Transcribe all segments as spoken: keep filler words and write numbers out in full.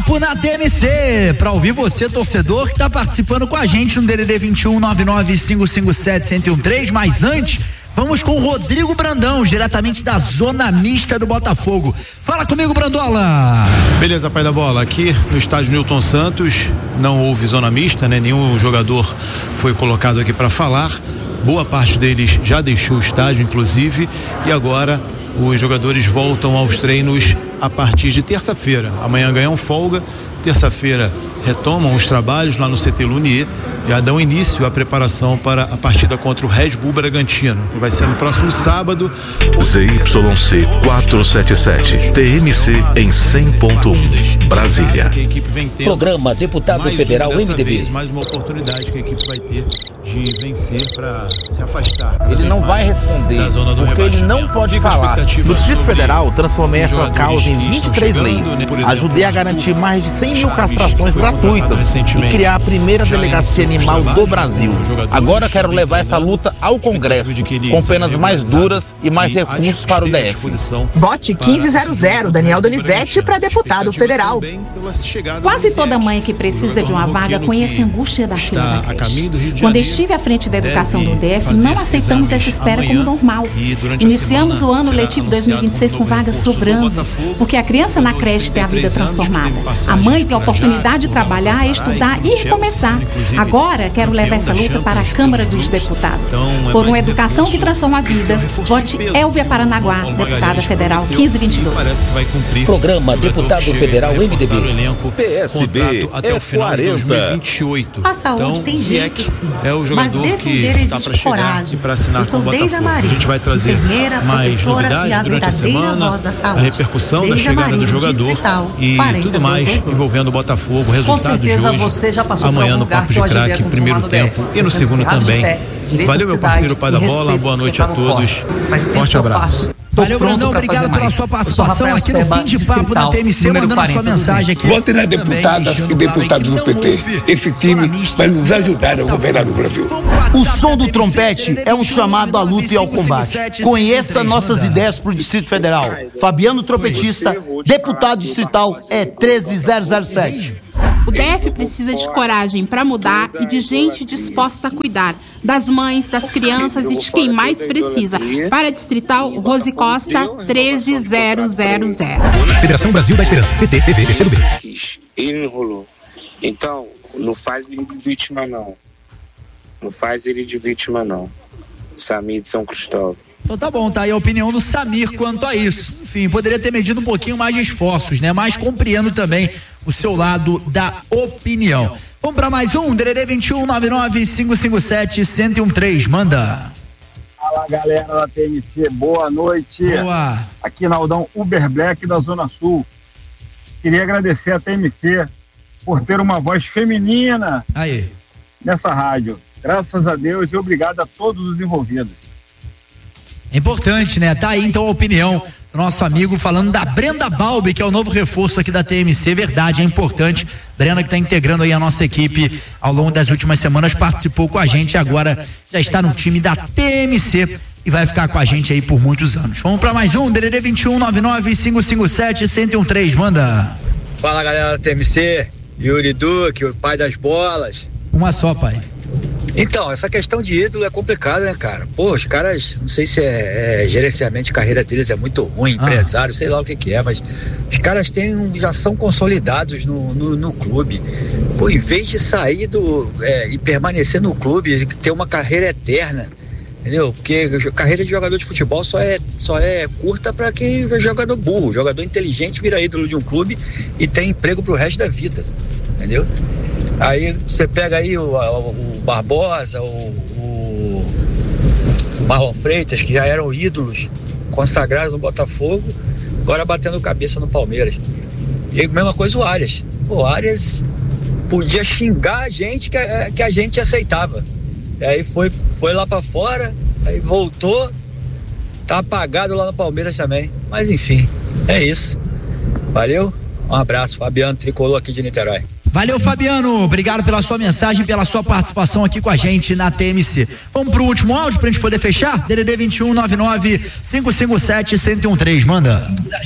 Papo na T M C, pra ouvir você, torcedor, que tá participando com a gente no D D D vinte e um, nove nove cinco cinco sete, um zero um três, mas antes, vamos com o Rodrigo Brandão, diretamente da Zona Mista do Botafogo. Fala comigo, Brandola. Beleza, pai da bola, aqui no estádio Newton Santos, não houve Zona Mista, né? Nenhum jogador foi colocado aqui para falar, boa parte deles já deixou o estádio, inclusive, e agora os jogadores voltam aos treinos a partir de terça-feira. Amanhã ganham folga, terça-feira retomam os trabalhos lá no C T Lunier, já dão início à preparação para a partida contra o Red Bull Bragantino, que vai ser no próximo sábado. Z Y C quatrocentos e setenta e sete, T M C em cem ponto um, Brasília. Programa Deputado Federal M D B. Vez, mais uma oportunidade que a equipe vai ter de vencer para se afastar. Ele não vai responder, porque ele não pode falar. No Distrito Federal, transformei essa causa em vinte e três leis. Ajudei a garantir mais de cem mil castrações gratuitas e criar a primeira delegacia animal do Brasil. Agora quero levar essa luta ao Congresso, com penas mais duras e mais recursos para o D F. Vote quinze zero zero, Daniel Donizete, para deputado federal. Quase toda mãe que precisa de uma vaga conhece a angústia da fila da creche. Quando estive à frente da educação do D F, não aceitamos essa espera como normal. Iniciamos o ano letivo dois mil e vinte e seis com vagas sobrando, porque a criança na creche tem a vida transformada. A mãe tem a oportunidade de trabalhar, estudar e recomeçar. Agora quero levar essa luta para a Câmara dos Deputados. Por uma educação que transforma vidas, vote Elvia Paranaguá, deputada federal quinze vinte e dois. Programa Deputado Federal M D B. P S B é quarenta. A saúde tem jeito sim, mas defender exige coragem. Eu sou Deisa Maria, enfermeira, professora e a verdadeira voz da saúde. A repercussão da chegada do jogador e tudo mais envolvendo o Botafogo, o resultado de hoje, você já passou amanhã no Papo de Craque, primeiro tempo e no segundo também. Valeu, meu parceiro pai da bola, boa noite a todos, forte abraço. Valeu, Brandão, obrigado pela sua participação aqui no Fim de Papo da T M C, mandando a sua mensagem aqui. Vote nas deputadas e deputados do P T. Esse time vai nos ajudar a governar no Brasil. O som do trompete é um chamado à luta e ao combate. Conheça nossas ideias para o Distrito Federal. Fabiano Trompetista, deputado distrital é treze zero zero sete. O D F precisa de coragem para mudar e de gente disposta a cuidar das mães, das crianças e de quem mais precisa. Para a Distrital, Rose Costa, treze zero zero zero. Federação Brasil da Esperança, P T, P V, P C do B. Ele enrolou. Então, não faz ele de vítima, não. Não faz ele de vítima, não. Samir de São Cristóvão. Então tá bom, tá aí a opinião do Samir quanto a isso. Enfim, poderia ter medido um pouquinho mais de esforços, né? Mas compreendo também o seu lado da opinião. Vamos para mais um, D D D vinte e um, nove nove cinco cinco sete, um zero um três, manda. Fala galera da T M C, boa noite. Boa. Aqui na Aldão Uber Black da Zona Sul. Queria agradecer a T M C por ter uma voz feminina aí nessa rádio. Graças a Deus e obrigado a todos os envolvidos. É importante, né? Tá aí então a opinião do nosso amigo falando da Brenda Balbi, que é o novo reforço aqui da T M C. Verdade, é importante. Brenda, que está integrando aí a nossa equipe ao longo das últimas semanas, participou com a gente e agora já está no time da T M C e vai ficar com a gente aí por muitos anos. Vamos para mais um, D D D vinte e um, nove nove cinco cinco sete, um zero um três, manda. Fala galera da T M C, Yuri Duque, o pai das bolas. Uma só, pai. Então, essa questão de ídolo é complicada, né, cara? Pô, os caras, não sei se é, é gerenciamento de carreira deles é muito ruim, ah. empresário, sei lá o que que é, mas os caras têm, já são consolidados no, no, no clube. Pô, em vez de sair do, é, e permanecer no clube, ter uma carreira eterna, entendeu? Porque a carreira de jogador de futebol só é, só é curta pra quem é jogador burro. Jogador inteligente vira ídolo de um clube e tem emprego pro resto da vida, entendeu? Aí você pega aí o, o, o Barbosa, o, o Marlon Freitas, que já eram ídolos consagrados no Botafogo, agora batendo cabeça no Palmeiras. E a mesma coisa o Arias. O Arias podia xingar a gente que a, que a gente aceitava. E aí foi, foi lá pra fora, aí voltou, tá apagado lá no Palmeiras também. Mas enfim, é isso. Valeu, um abraço, Fabiano Tricolor aqui de Niterói. Valeu, Fabiano, obrigado pela sua mensagem, pela sua participação aqui com a gente na T M C. Vamos pro último áudio pra gente poder fechar? D D D vinte e um, nove nove cinco cinco sete, um zero um três, manda.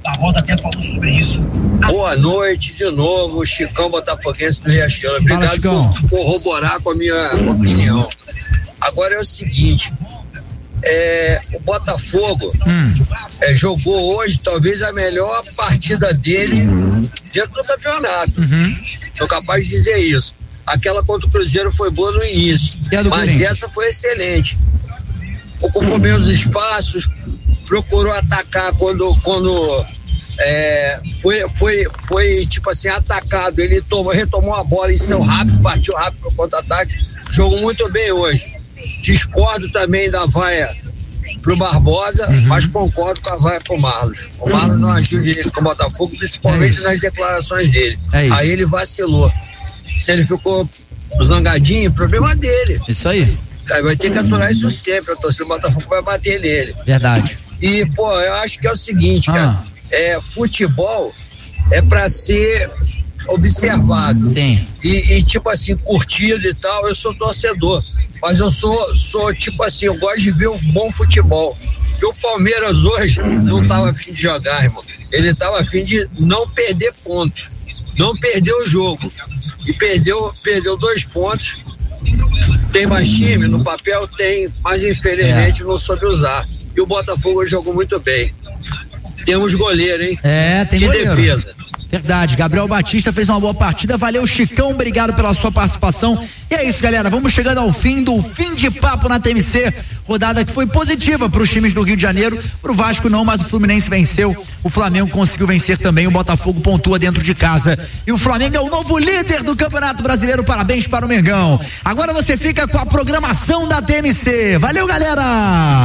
Barbosa até falou sobre isso. Boa noite de novo, Chicão Botafoguense do Riachão. Obrigado por corroborar com a minha opinião. Agora é o seguinte, é, o Botafogo hum. é, jogou hoje talvez a melhor partida dele dentro do campeonato. Uhum. Sou capaz de dizer isso. Aquela contra o Cruzeiro foi boa no início, mas essa foi excelente. Ocupou menos espaços, procurou atacar quando, quando é, foi, foi, foi tipo assim, atacado, ele tomou, retomou a bola e saiu rápido, partiu rápido para o contra-ataque, jogou muito bem hoje. Discordo também da vaia pro Barbosa, uhum. mas concordo com a vaia pro Marlos. O Marlos não agiu direito com o Botafogo, principalmente é nas declarações dele. É aí ele vacilou. Se ele ficou zangadinho, problema dele. Isso aí. Aí vai ter que aturar isso sempre, a torcida do Botafogo vai bater nele. Verdade. E, pô, eu acho que é o seguinte, ah. cara, é, futebol é pra ser observado. Sim. E, e, tipo assim, curtido e tal, eu sou torcedor, mas eu sou, sou tipo assim, eu gosto de ver um bom futebol. E o Palmeiras hoje não tava a fim de jogar, irmão. Ele tava a fim de não perder ponto, não perder o jogo. E perdeu, perdeu dois pontos. Tem mais time, no papel tem, mas infelizmente é. não soube usar. E o Botafogo jogou muito bem. Temos goleiro, hein? É, tem que goleiro. defesa. Verdade, Gabriel Batista fez uma boa partida, valeu Chicão, obrigado pela sua participação. E é isso, galera, vamos chegando ao fim do fim de papo na T M C, rodada que foi positiva para os times do Rio de Janeiro, pro Vasco não, mas o Fluminense venceu, o Flamengo conseguiu vencer também, o Botafogo pontua dentro de casa e o Flamengo é o novo líder do Campeonato Brasileiro, parabéns para o Mengão. Agora você fica com a programação da T M C, valeu galera!